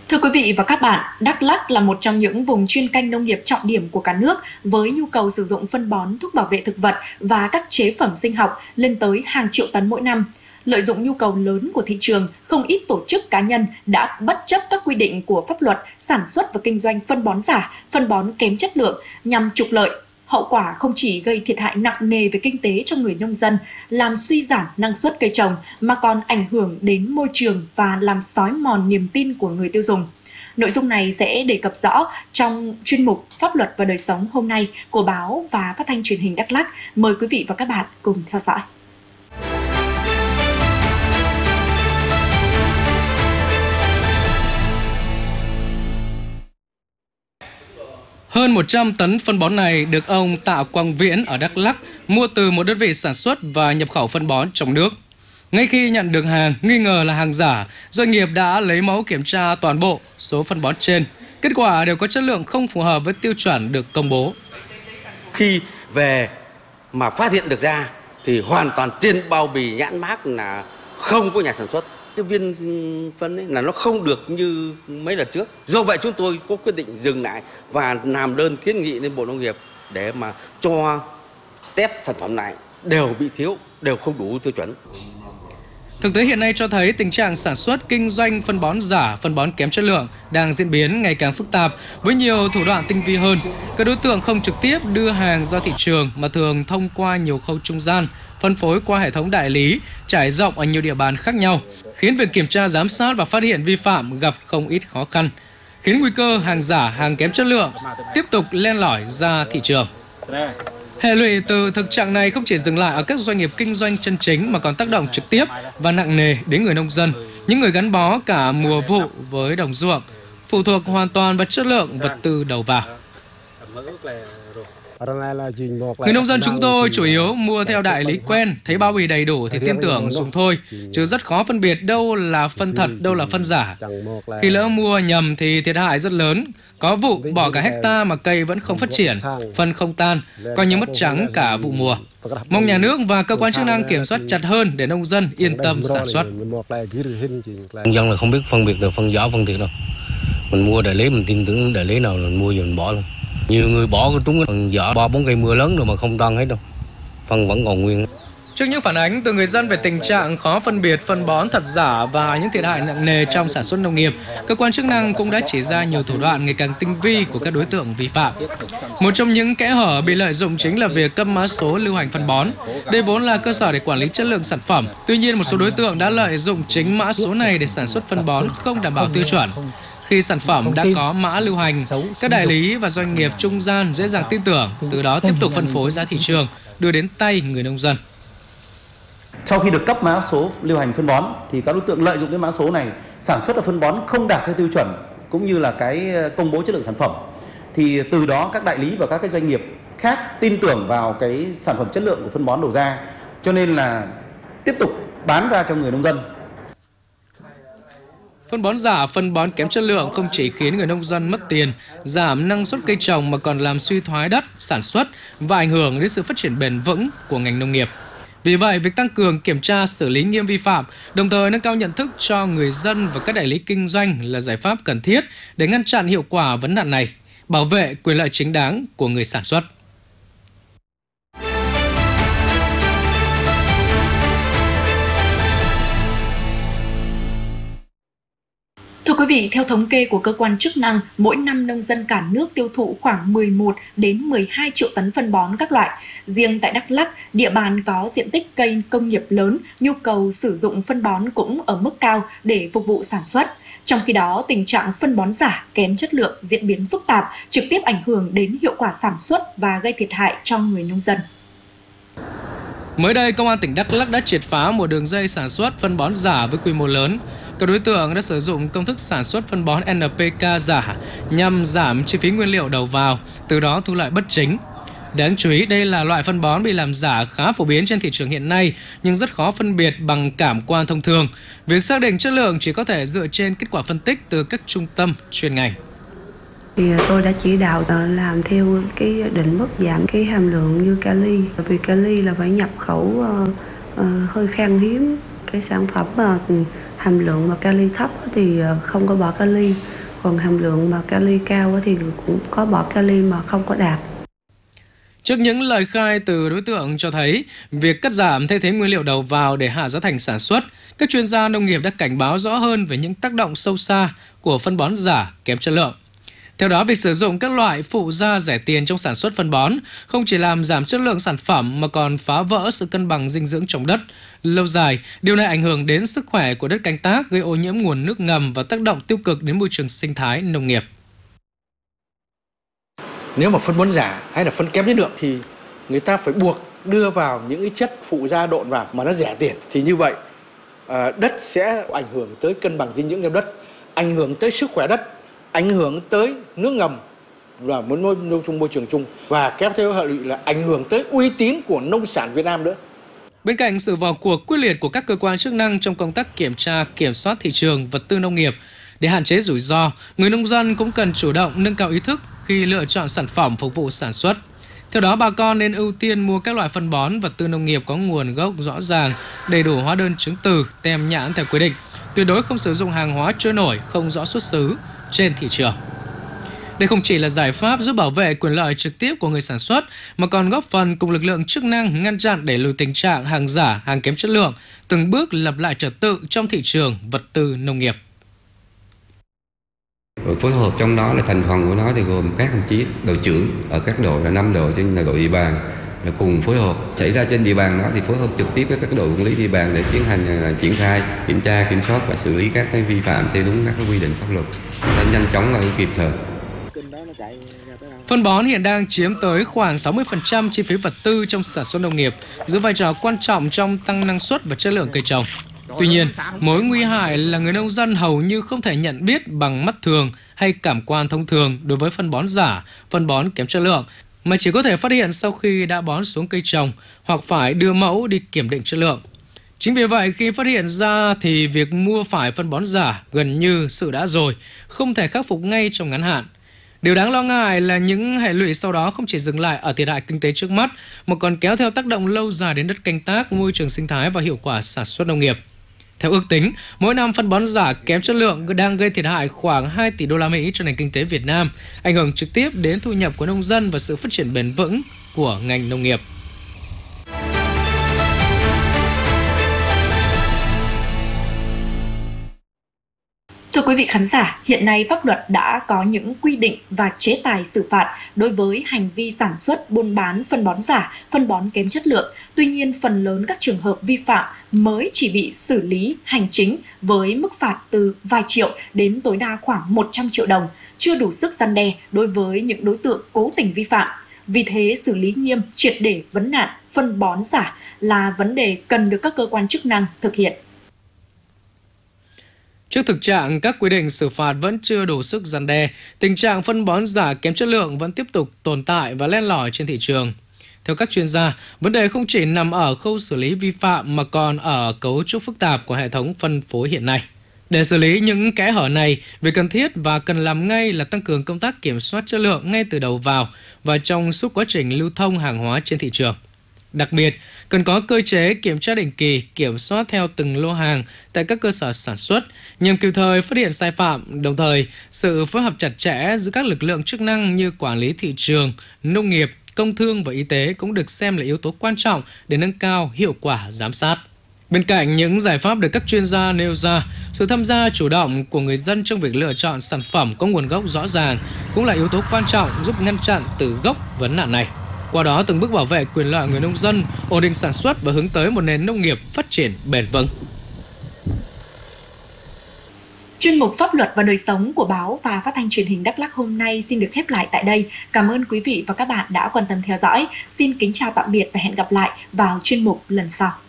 Thưa quý vị và các bạn, Đắk Lắk là một trong những vùng chuyên canh nông nghiệp trọng điểm của cả nước với nhu cầu sử dụng phân bón, thuốc bảo vệ thực vật và các chế phẩm sinh học lên tới hàng triệu tấn mỗi năm. Lợi dụng nhu cầu lớn của thị trường, không ít tổ chức cá nhân đã bất chấp các quy định của pháp luật sản xuất và kinh doanh phân bón giả, phân bón kém chất lượng nhằm trục lợi. Hậu quả không chỉ gây thiệt hại nặng nề về kinh tế cho người nông dân, làm suy giảm năng suất cây trồng mà còn ảnh hưởng đến môi trường và làm xói mòn niềm tin của người tiêu dùng. Nội dung này sẽ đề cập rõ trong chuyên mục Pháp luật và đời sống hôm nay của báo và phát thanh truyền hình Đắk Lắk. Mời quý vị và các bạn cùng theo dõi. Hơn 100 tấn phân bón này được ông Tạ Quang Viễn ở Đắk Lắk mua từ một đơn vị sản xuất và nhập khẩu phân bón trong nước. Ngay khi nhận được hàng nghi ngờ là hàng giả, doanh nghiệp đã lấy mẫu kiểm tra toàn bộ số phân bón trên. Kết quả đều có chất lượng không phù hợp với tiêu chuẩn được công bố. Khi về mà phát hiện được ra thì hoàn toàn trên bao bì nhãn mác là không có nhà sản xuất. Cái viên phân ấy là nó không được như mấy lần trước. Do vậy chúng tôi có quyết định dừng lại và làm đơn kiến nghị lên Bộ Nông nghiệp để mà cho test sản phẩm này đều bị thiếu, đều không đủ tiêu chuẩn. Thực tế hiện nay cho thấy tình trạng sản xuất, kinh doanh phân bón giả, phân bón kém chất lượng đang diễn biến ngày càng phức tạp với nhiều thủ đoạn tinh vi hơn. Các đối tượng không trực tiếp đưa hàng ra thị trường mà thường thông qua nhiều khâu trung gian, phân phối qua hệ thống đại lý, trải rộng ở nhiều địa bàn khác nhau, khiến việc kiểm tra, giám sát và phát hiện vi phạm gặp không ít khó khăn, khiến nguy cơ hàng giả, hàng kém chất lượng tiếp tục len lỏi ra thị trường. Hệ lụy từ thực trạng này không chỉ dừng lại ở các doanh nghiệp kinh doanh chân chính mà còn tác động trực tiếp và nặng nề đến người nông dân, những người gắn bó cả mùa vụ với đồng ruộng, phụ thuộc hoàn toàn vào chất lượng vật tư đầu vào. Người nông dân chúng tôi chủ yếu mua theo đại lý quen, thấy bao bì đầy đủ thì tin tưởng dùng thôi, chứ rất khó phân biệt đâu là phân thật, đâu là phân giả. Khi lỡ mua nhầm thì thiệt hại rất lớn, có vụ bỏ cả hecta mà cây vẫn không phát triển, phân không tan, coi như mất trắng cả vụ mùa. Mong nhà nước và cơ quan chức năng kiểm soát chặt hơn để nông dân yên tâm sản xuất. Nông dân là không biết phân biệt được phân giả phân thiệt đâu. Mình mua đại lý, mình tin tưởng đại lý nào mình mua rồi mình bỏ luôn. Nhiều người bỏ cái trúng phần giả 3-4 cây mưa lớn rồi mà không tan hết đâu. Phân vẫn còn nguyên. Trước những phản ánh từ người dân về tình trạng khó phân biệt phân bón thật giả và những thiệt hại nặng nề trong sản xuất nông nghiệp, cơ quan chức năng cũng đã chỉ ra nhiều thủ đoạn ngày càng tinh vi của các đối tượng vi phạm. Một trong những kẽ hở bị lợi dụng chính là việc cấp mã số lưu hành phân bón. Đây vốn là cơ sở để quản lý chất lượng sản phẩm. Tuy nhiên, một số đối tượng đã lợi dụng chính mã số này để sản xuất phân bón không đảm bảo tiêu chuẩn. Khi sản phẩm đã có mã lưu hành, các đại lý và doanh nghiệp trung gian dễ dàng tin tưởng, từ đó tiếp tục phân phối ra thị trường, đưa đến tay người nông dân. Sau khi được cấp mã số lưu hành phân bón thì các đối tượng lợi dụng cái mã số này sản xuất ra phân bón không đạt theo tiêu chuẩn cũng như là cái công bố chất lượng sản phẩm. Thì từ đó các đại lý và các cái doanh nghiệp khác tin tưởng vào cái sản phẩm chất lượng của phân bón đầu ra, cho nên là tiếp tục bán ra cho người nông dân. Phân bón giả, phân bón kém chất lượng không chỉ khiến người nông dân mất tiền, giảm năng suất cây trồng mà còn làm suy thoái đất, sản xuất và ảnh hưởng đến sự phát triển bền vững của ngành nông nghiệp. Vì vậy, việc tăng cường kiểm tra, xử lý nghiêm vi phạm, đồng thời nâng cao nhận thức cho người dân và các đại lý kinh doanh là giải pháp cần thiết để ngăn chặn hiệu quả vấn nạn này, bảo vệ quyền lợi chính đáng của người sản xuất. Thưa quý vị, theo thống kê của cơ quan chức năng, mỗi năm nông dân cả nước tiêu thụ khoảng 11 đến 12 triệu tấn phân bón các loại. Riêng tại Đắk Lắk, địa bàn có diện tích cây công nghiệp lớn, nhu cầu sử dụng phân bón cũng ở mức cao để phục vụ sản xuất. Trong khi đó, tình trạng phân bón giả, kém chất lượng diễn biến phức tạp, trực tiếp ảnh hưởng đến hiệu quả sản xuất và gây thiệt hại cho người nông dân. Mới đây, Công an tỉnh Đắk Lắk đã triệt phá một đường dây sản xuất phân bón giả với quy mô lớn. Các đối tượng đã sử dụng công thức sản xuất phân bón NPK giả nhằm giảm chi phí nguyên liệu đầu vào, từ đó thu lợi bất chính. Đáng chú ý, đây là loại phân bón bị làm giả khá phổ biến trên thị trường hiện nay, nhưng rất khó phân biệt bằng cảm quan thông thường. Việc xác định chất lượng chỉ có thể dựa trên kết quả phân tích từ các trung tâm chuyên ngành. Thì tôi đã chỉ đạo làm theo cái định mức giảm cái hàm lượng như kali. Vì kali là phải nhập khẩu hơi khan hiếm. Cái sản phẩm mà hàm lượng mà kali thấp thì không có bỏ kali. Còn hàm lượng mà kali cao thì cũng có bỏ kali mà không có đạt. Trước những lời khai từ đối tượng cho thấy việc cắt giảm thay thế nguyên liệu đầu vào để hạ giá thành sản xuất, các chuyên gia nông nghiệp đã cảnh báo rõ hơn về những tác động sâu xa của phân bón giả kém chất lượng. Theo đó, việc sử dụng các loại phụ gia rẻ tiền trong sản xuất phân bón không chỉ làm giảm chất lượng sản phẩm mà còn phá vỡ sự cân bằng dinh dưỡng trong đất. Lâu dài, điều này ảnh hưởng đến sức khỏe của đất canh tác, gây ô nhiễm nguồn nước ngầm và tác động tiêu cực đến môi trường sinh thái nông nghiệp. Nếu mà phân bón giả hay là phân kém chất lượng thì người ta phải buộc đưa vào những cái chất phụ gia độn vào mà nó rẻ tiền. Thì như vậy đất sẽ ảnh hưởng tới cân bằng dinh dưỡng trong đất, ảnh hưởng tới sức khỏe đất, ảnh hưởng tới nước ngầm và môi trường chung, và kéo theo hệ lụy là ảnh hưởng tới uy tín của nông sản Việt Nam nữa. Bên cạnh sự vào cuộc quyết liệt của các cơ quan chức năng trong công tác kiểm tra, kiểm soát thị trường vật tư nông nghiệp, để hạn chế rủi ro, người nông dân cũng cần chủ động nâng cao ý thức khi lựa chọn sản phẩm phục vụ sản xuất. Theo đó, bà con nên ưu tiên mua các loại phân bón, vật tư nông nghiệp có nguồn gốc rõ ràng, đầy đủ hóa đơn chứng từ, tem nhãn theo quy định. Tuyệt đối không sử dụng hàng hóa trôi nổi, không rõ xuất xứ trên thị trường. Đây không chỉ là giải pháp giúp bảo vệ quyền lợi trực tiếp của người sản xuất, mà còn góp phần cùng lực lượng chức năng ngăn chặn đẩy lùi tình trạng hàng giả, hàng kém chất lượng, từng bước lập lại trật tự trong thị trường vật tư nông nghiệp. Rồi phối hợp trong đó là thành phần của nó thì gồm các đồng chí đội trưởng ở các đội là 5 đội trên đội địa bàn là cùng phối hợp. Xảy ra trên địa bàn đó thì phối hợp trực tiếp với các đội quản lý địa bàn để tiến hành triển khai, kiểm tra, kiểm soát và xử lý các cái vi phạm theo đúng các cái quy định pháp luật, để nhanh chóng và kịp thời. Phân bón hiện đang chiếm tới khoảng 60% chi phí vật tư trong sản xuất nông nghiệp, giữ vai trò quan trọng trong tăng năng suất và chất lượng cây trồng. Tuy nhiên, mối nguy hại là người nông dân hầu như không thể nhận biết bằng mắt thường hay cảm quan thông thường đối với phân bón giả, phân bón kém chất lượng, mà chỉ có thể phát hiện sau khi đã bón xuống cây trồng hoặc phải đưa mẫu đi kiểm định chất lượng. Chính vì vậy, khi phát hiện ra thì việc mua phải phân bón giả gần như sự đã rồi, không thể khắc phục ngay trong ngắn hạn. Điều đáng lo ngại là những hệ lụy sau đó không chỉ dừng lại ở thiệt hại kinh tế trước mắt, mà còn kéo theo tác động lâu dài đến đất canh tác, môi trường sinh thái và hiệu quả sản xuất nông nghiệp. Theo ước tính, mỗi năm phân bón giả kém chất lượng đang gây thiệt hại khoảng 2 tỷ đô la Mỹ cho nền kinh tế Việt Nam, ảnh hưởng trực tiếp đến thu nhập của nông dân và sự phát triển bền vững của ngành nông nghiệp. Thưa quý vị khán giả, hiện nay pháp luật đã có những quy định và chế tài xử phạt đối với hành vi sản xuất, buôn bán phân bón giả, phân bón kém chất lượng. Tuy nhiên, phần lớn các trường hợp vi phạm mới chỉ bị xử lý hành chính với mức phạt từ vài triệu đến tối đa khoảng 100 triệu đồng, chưa đủ sức răn đe đối với những đối tượng cố tình vi phạm. Vì thế, xử lý nghiêm, triệt để vấn nạn phân bón giả là vấn đề cần được các cơ quan chức năng thực hiện. Trước thực trạng các quy định xử phạt vẫn chưa đủ sức răn đe, tình trạng phân bón giả kém chất lượng vẫn tiếp tục tồn tại và len lỏi trên thị trường. Theo các chuyên gia, vấn đề không chỉ nằm ở khâu xử lý vi phạm mà còn ở cấu trúc phức tạp của hệ thống phân phối hiện nay. Để xử lý những kẽ hở này, việc cần thiết và cần làm ngay là tăng cường công tác kiểm soát chất lượng ngay từ đầu vào và trong suốt quá trình lưu thông hàng hóa trên thị trường. Đặc biệt, cần có cơ chế kiểm tra định kỳ, kiểm soát theo từng lô hàng tại các cơ sở sản xuất nhằm kịp thời phát hiện sai phạm, đồng thời sự phối hợp chặt chẽ giữa các lực lượng chức năng như quản lý thị trường, nông nghiệp, công thương và y tế cũng được xem là yếu tố quan trọng để nâng cao hiệu quả giám sát. Bên cạnh những giải pháp được các chuyên gia nêu ra, sự tham gia chủ động của người dân trong việc lựa chọn sản phẩm có nguồn gốc rõ ràng cũng là yếu tố quan trọng giúp ngăn chặn từ gốc vấn nạn này. Qua đó từng bước bảo vệ quyền lợi người nông dân, ổn định sản xuất và hướng tới một nền nông nghiệp phát triển bền vững. Chuyên mục Pháp luật và đời sống của báo và phát thanh truyền hình Đắk Lắk hôm nay xin được khép lại tại đây. Cảm ơn quý vị và các bạn đã quan tâm theo dõi. Xin kính chào tạm biệt và hẹn gặp lại vào chuyên mục lần sau.